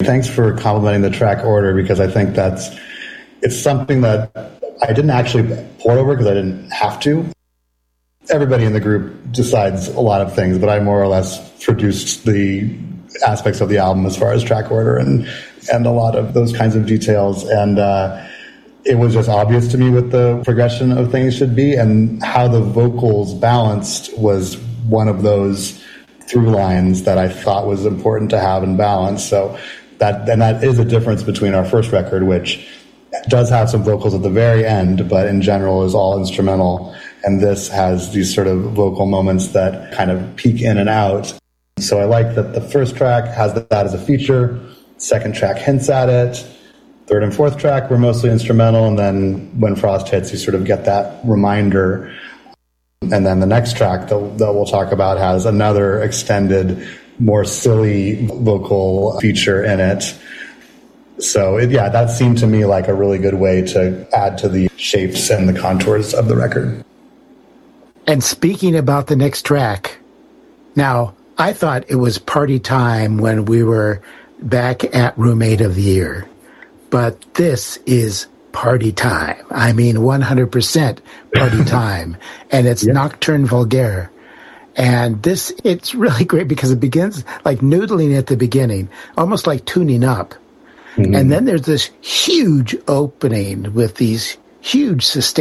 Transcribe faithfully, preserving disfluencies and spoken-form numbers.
Thanks for complimenting the track order, because I think that's, it's something that I didn't actually pour over because I didn't have to. Everybody in the group decides a lot of things, but I more or less produced the aspects of the album as far as track order and, and a lot of those kinds of details. And uh, it was just obvious to me what the progression of things should be, and how the vocals balanced was one of those through lines that I thought was important to have in balance. So that, and that is a difference between our first record, which does have some vocals at the very end, but in general is all instrumental. And this has these sort of vocal moments that kind of peak in and out. So I like that the first track has that as a feature. Second track hints at it. Third and fourth track were mostly instrumental. And then when Frost hits, you sort of get that reminder. And then the next track that, that we'll talk about has another extended, more silly vocal feature in it. So, it, yeah, that seemed to me like a really good way to add to the shapes and the contours of the record. And speaking about the next track, now, I thought it was Party Time when we were back at Roommate of the Year. But this is Party Time. I mean, one hundred percent Party Time. And it's yep. Nocturne Vulgaire. And this, it's really great because it begins like noodling at the beginning, almost like tuning up. Mm-hmm. And then there's this huge opening with these huge sustained